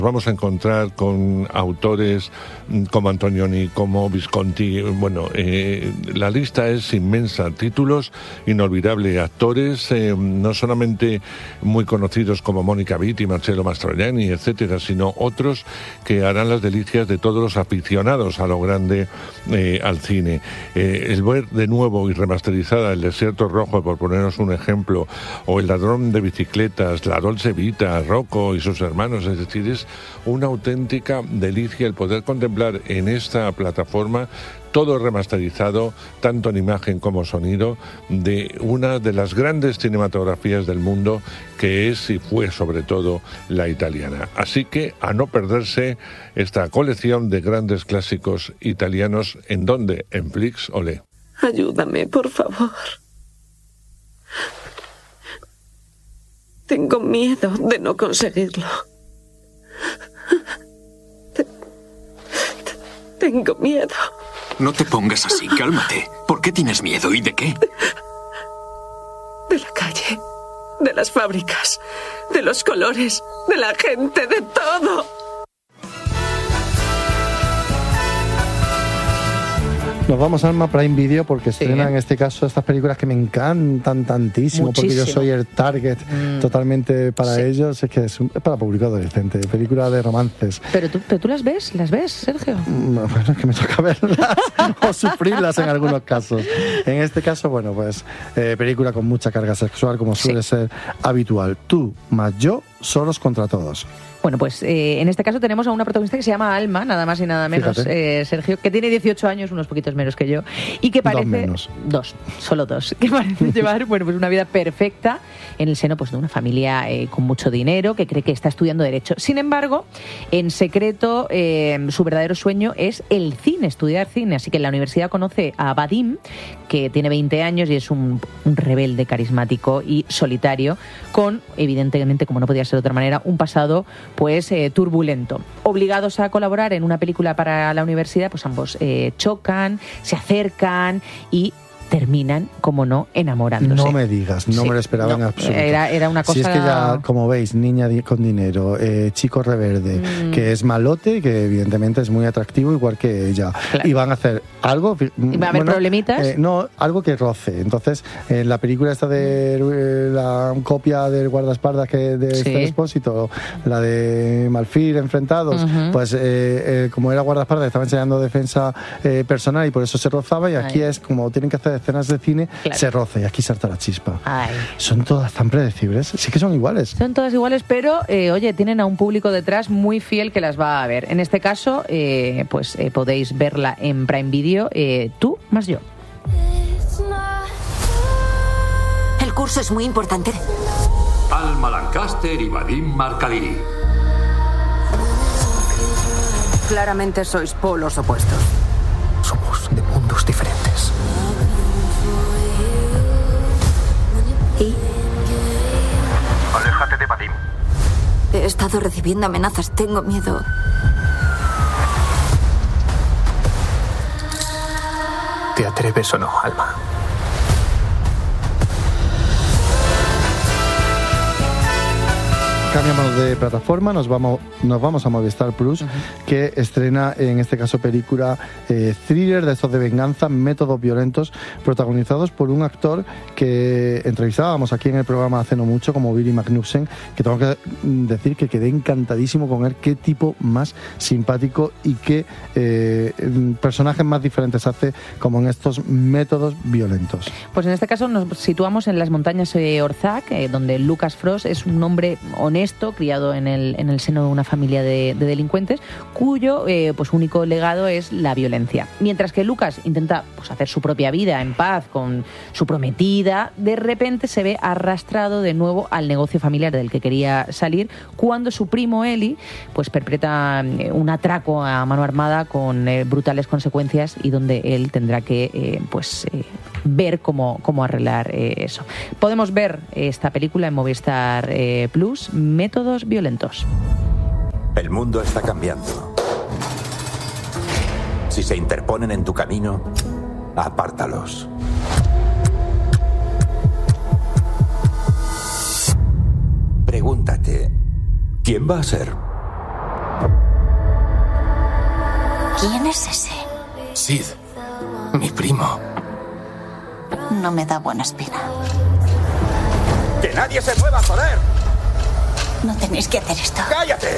Vamos a encontrar con autores como Antonioni, como Visconti. Bueno, la lista es inmensa. Títulos inolvidables, actores no solamente muy conocidos como Mónica Vitti, Marcello Mastroianni, etcétera, sino otros que harán las delicias de todos los aficionados a lo grande al cine. El ver de nuevo y remasterizada El Desierto Rojo, por ponernos un ejemplo, o El Ladrón de Bicicletas, La Dolce Vita, Rocco y sus hermanos, es decir, es una auténtica delicia el poder contemplar en esta plataforma todo remasterizado, tanto en imagen como sonido, de una de las grandes cinematografías del mundo, que es y fue sobre todo la italiana. Así que a no perderse esta colección de grandes clásicos italianos. ¿En dónde? En Flix Olé. Ayúdame, por favor. Tengo miedo de no conseguirlo. Tengo miedo. No te pongas así, cálmate. ¿Por qué tienes miedo y de qué? De la calle, de las fábricas, de los colores, de la gente, de todo. Nos vamos, Alma, Prime Video, porque estrena en este caso estas películas que me encantan tantísimo. Muchísimo. Porque yo soy el target totalmente para ellos. Es que es para público adolescente, película de romances. ¿Pero tú las ves, Sergio? Bueno, es que me toca verlas o sufrirlas en algunos casos. En este caso, bueno, pues película con mucha carga sexual, como suele ser habitual. Tú más yo, solos contra todos. Bueno, pues en este caso tenemos a una protagonista que se llama Alma, nada más y nada menos, Sergio, que tiene 18 años, unos poquitos menos que yo, y que parece... Solo dos, que parece llevar pues una vida perfecta en el seno pues de una familia con mucho dinero, que cree que está estudiando Derecho. Sin embargo, en secreto, su verdadero sueño es el cine, estudiar cine. Así que en la universidad conoce a Vadim, que tiene 20 años y es un rebelde carismático y solitario, con, evidentemente, como no podía ser de otra manera, un pasado pues turbulento. Obligados a colaborar en una película para la universidad, pues ambos chocan, se acercan y terminan, como no, enamorándose. No me digas, no me lo esperaba en absoluto. Era una cosa... Si es que ya, como veis, niña con dinero, chico reverde, que es malote, que evidentemente es muy atractivo, igual que ella. Claro. Y van a hacer algo... ¿Y va a haber problemitas? No, algo que roce. Entonces, en la película esta de la copia del guardaespaldas de Esther Expósito, la de Malfir enfrentados, pues como era guardaespaldas, estaba enseñando defensa personal y por eso se rozaba, y aquí es como tienen que hacer escenas de cine, se roza y aquí salta la chispa. Son todas tan predecibles, sí que son iguales. Son todas iguales, pero oye, tienen a un público detrás muy fiel que las va a ver. En este caso, podéis verla en Prime Video, tú más yo. El curso es muy importante. Alma Lancaster y Vadim Marcalí. Claramente sois polos opuestos. Somos de mundos diferentes. ¿Y? Aléjate de Vadim. He estado recibiendo amenazas, tengo miedo. ¿Te atreves o no, Alma? Cambiamos de plataforma, nos vamos a Movistar Plus, que estrena en este caso película thriller de estos de venganza, métodos violentos, protagonizados por un actor que entrevistábamos aquí en el programa hace no mucho, como Billy Magnussen, que tengo que decir que quedé encantadísimo con él. Qué tipo más simpático y qué personajes más diferentes hace como en estos métodos violentos. Pues en este caso nos situamos en las montañas Orzak, donde Lucas Frost es un hombre honesto, criado en el seno de una familia de delincuentes, cuyo pues único legado es la violencia. Mientras que Lucas intenta pues hacer su propia vida en paz con su prometida, de repente se ve arrastrado de nuevo al negocio familiar del que quería salir, cuando su primo Eli pues perpetra un atraco a mano armada con brutales consecuencias, y donde él tendrá que ver cómo arreglar eso. Podemos ver esta película en Movistar Plus, Métodos violentos. El mundo está cambiando. Si se interponen en tu camino, apártalos. Pregúntate, ¿quién va a ser? ¿Quién es ese? Sid, mi primo. No me da buena espina. ¡Que nadie se mueva, joder! No tenéis que hacer esto. ¡Cállate!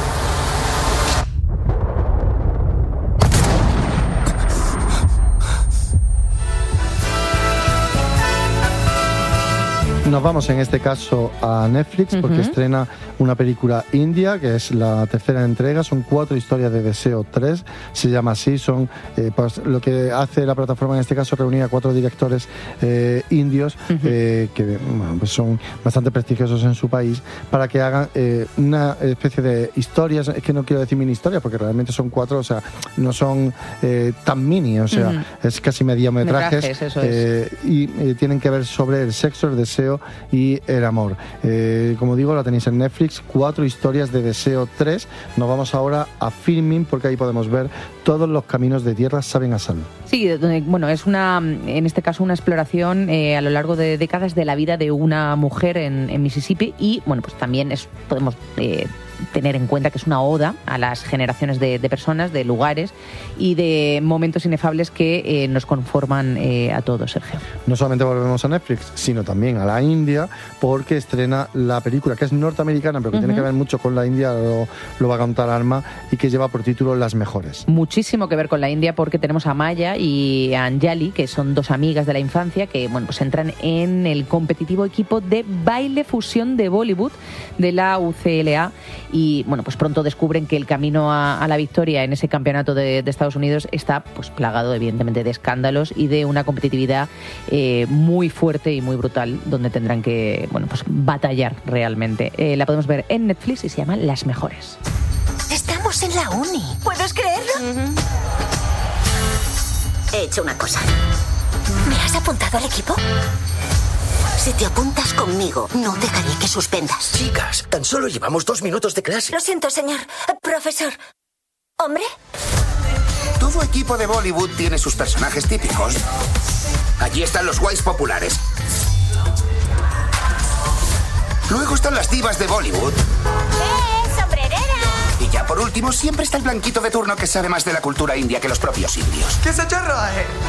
Nos vamos en este caso a Netflix porque estrena una película india que es la tercera entrega. Son 4 historias de deseo 3, se llama así. Son pues lo que hace la plataforma en este caso, reunir a 4 directores indios que bueno, pues son bastante prestigiosos en su país para que hagan una especie de historias. Es que no quiero decir mini historias porque realmente son 4, o sea, no son tan mini, o sea, es casi mediometrajes, eso es. y tienen que ver sobre el sexo, el deseo y el amor. Como digo, la tenéis en Netflix, 4 historias de deseo 3. Nos vamos ahora a Filming porque ahí podemos ver todos los caminos de tierra saben a sal. Sí, bueno, es en este caso una exploración a lo largo de décadas de la vida de una mujer en Mississippi y bueno, pues también podemos tener en cuenta que es una oda a las generaciones de personas, de lugares y de momentos inefables que nos conforman a todos, Sergio. No solamente volvemos a Netflix, sino también a la India, porque estrena la película, que es norteamericana, pero que tiene que ver mucho con la India, lo va a contar Alma, y que lleva por título Las Mejores. Muchísimo que ver con la India, porque tenemos a Maya y a Anjali, que son 2 amigas de la infancia, que bueno, pues entran en el competitivo equipo de baile fusión de Bollywood de la UCLA. Y bueno, pues pronto descubren que el camino a la victoria en ese campeonato de Estados Unidos está pues plagado evidentemente de escándalos y de una competitividad muy fuerte y muy brutal, donde tendrán que bueno, pues batallar realmente. La podemos ver en Netflix y se llama Las Mejores. Estamos en la uni. ¿Puedes creerlo? He hecho una cosa. ¿Me has apuntado al equipo? Si te apuntas conmigo, no dejaré que suspendas. Chicas, tan solo llevamos 2 minutos de clase. Lo siento, señor. Profesor. ¿Hombre? Todo equipo de Bollywood tiene sus personajes típicos. Allí están los guays populares. Luego están las divas de Bollywood. ¡Sombrerera! Y ya por último, siempre está el blanquito de turno que sabe más de la cultura india que los propios indios. ¿Qué se charra?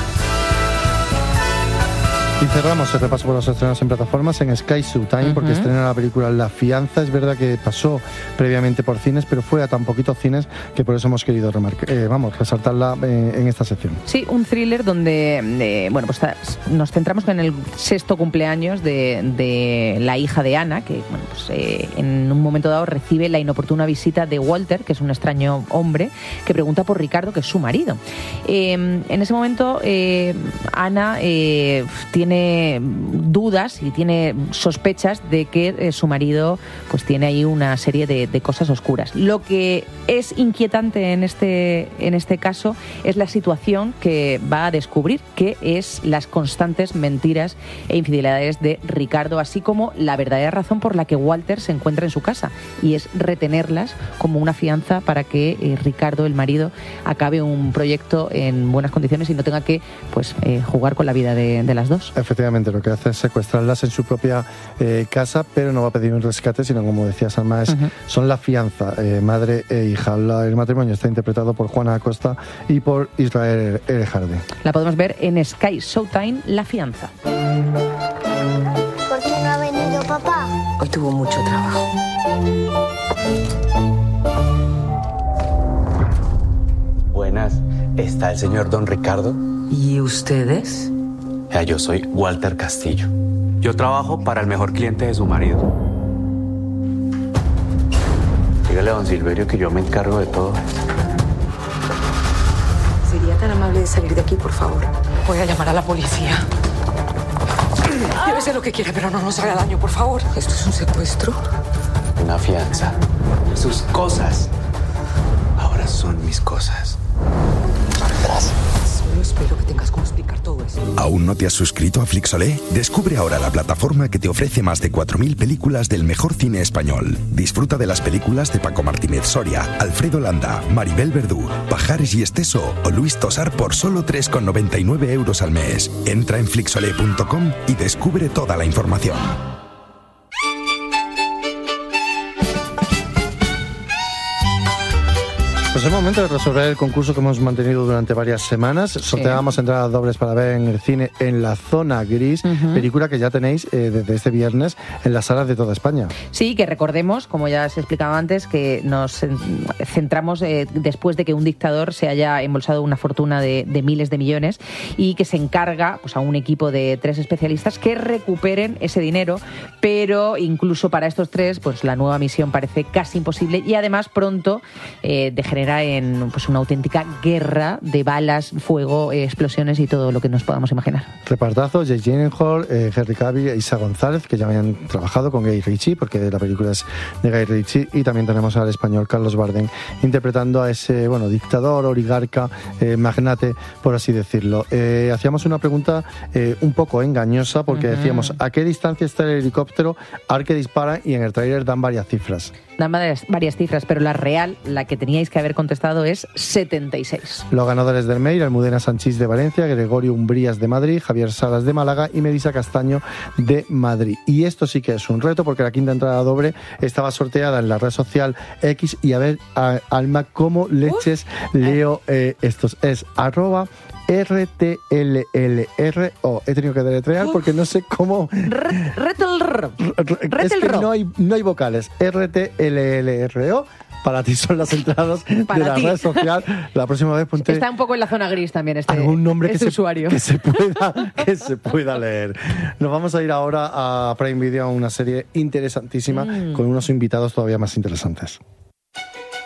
Y cerramos el repaso por los estrenos en plataformas en Sky Showtime porque estrena la película La Fianza. Es verdad que pasó previamente por cines, pero fue a tan poquitos cines que por eso hemos querido resaltarla en esta sección. Sí, un thriller donde bueno, pues nos centramos en el 6º cumpleaños de la hija de Ana, que bueno, pues, en un momento dado recibe la inoportuna visita de Walter, que es un extraño hombre, que pregunta por Ricardo, que es su marido. En ese momento Ana tiene dudas y tiene sospechas de que su marido pues tiene ahí una serie de cosas oscuras. Lo que es inquietante en este caso es la situación que va a descubrir, que es las constantes mentiras e infidelidades de Ricardo, así como la verdadera razón por la que Walter se encuentra en su casa, y es retenerlas como una fianza para que Ricardo, el marido, acabe un proyecto en buenas condiciones y no tenga que pues jugar con la vida de las dos. Efectivamente, lo que hace es secuestrarlas en su propia casa, pero no va a pedir un rescate, sino, como decía Salma, son la fianza, madre e hija. El matrimonio está interpretado por Juana Acosta y por Israel Erejarde. La podemos ver en Sky Showtime, La Fianza. ¿Por qué no ha venido papá? Hoy tuvo mucho trabajo. Buenas, ¿está el señor Don Ricardo? ¿Y ustedes? Yo soy Walter Castillo. Yo trabajo para el mejor cliente de su marido. Dígale a don Silverio que yo me encargo de todo esto. ¿Sería tan amable de salir de aquí, por favor? Voy a llamar a la policía. Llévese lo que quiera, pero no nos haga daño, por favor. ¿Esto es un secuestro? Una fianza. Sus cosas ahora son mis cosas. Gracias. Solo espero que tengas cómo explicar todo eso. ¿Aún no te has suscrito a Flixolé? Descubre ahora la plataforma que te ofrece más de 4.000 películas del mejor cine español. Disfruta de las películas de Paco Martínez Soria, Alfredo Landa, Maribel Verdú, Pajares y Esteso o Luis Tosar por solo 3,99 € al mes. Entra en flixolé.com y descubre toda la información. Pues es el momento de resolver el concurso que hemos mantenido durante varias semanas. Sorteábamos entradas dobles para ver en el cine En la Zona Gris, película que ya tenéis desde este viernes en las salas de toda España. Sí, que recordemos, como ya se explicaba antes, que nos centramos después de que un dictador se haya embolsado una fortuna de miles de millones y que se encarga pues, a un equipo de 3 especialistas que recuperen ese dinero, pero incluso para estos 3 pues la nueva misión parece casi imposible y además pronto degenera en pues, una auténtica guerra de balas, fuego, explosiones y todo lo que nos podamos imaginar. Repartazo: Jake Gyllenhaal, Henry Cavill e Isa González, que ya habían trabajado con Guy Ritchie, porque la película es de Guy Ritchie, y también tenemos al español Carlos Bardem interpretando a ese dictador, oligarca, magnate, por así decirlo. Hacíamos una pregunta un poco engañosa, porque decíamos ¿a qué distancia está el helicóptero al que dispara? Y en el tráiler dan varias cifras. Dan varias cifras, pero la real, la que teníais que haber contestado, es 76. Los ganadores del mail: Almudena Sanchís de Valencia, Gregorio Umbrías de Madrid, Javier Salas de Málaga y Melissa Castaño de Madrid. Y esto sí que es un reto, porque la quinta entrada doble estaba sorteada en la red social X, y a ver, Alma, ¿cómo leches leo estos? Es @RTLLRO. He tenido que deletrear porque no sé cómo. Es que no hay vocales. RTLLRO. Para ti son las entradas de la red social. La próxima vez ponte... Está un poco en la zona gris también algún nombre usuario. Que se pueda leer. Nos vamos a ir ahora a Prime Video, a una serie interesantísima con unos invitados todavía más interesantes.